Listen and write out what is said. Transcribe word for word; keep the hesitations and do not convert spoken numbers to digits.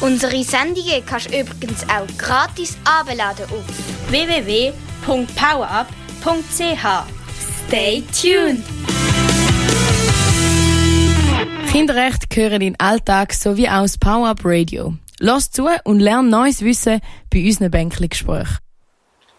Unsere Sendungen kannst du übrigens auch gratis abladen auf w w w punkt powerup punkt c h. Stay tuned! Kinderrechte gehören in den Alltag sowie auch das Power-Up Radio. Lass zu und lern neues Wissen bei unseren Bänkli-Gesprächen.